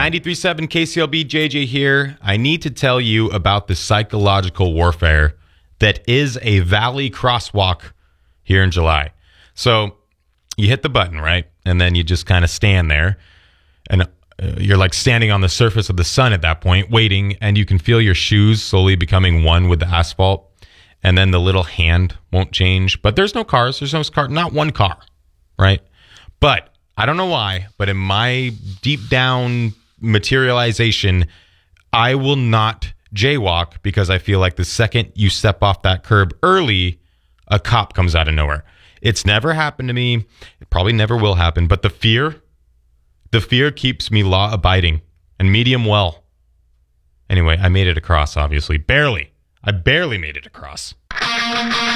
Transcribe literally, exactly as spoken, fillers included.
ninety-three point seven K C L B, J J here. I need to tell you about the psychological warfare that is a Valley crosswalk here in July. So you hit the button, right? And then you just kind of stand there. And uh, you're like standing on the surface of the sun at that point, waiting. And you can feel your shoes slowly becoming one with the asphalt. And then the little hand won't change. But there's no cars. There's no car. Not one car, right? But I don't know why, but in my deep down materialization, I will not jaywalk because I feel like the second you step off that curb early, a cop comes out of nowhere. It's never happened to me. It probably never will happen. But the fear, the fear keeps me law abiding and medium well. Anyway, I made it across, obviously. Barely. I barely made it across.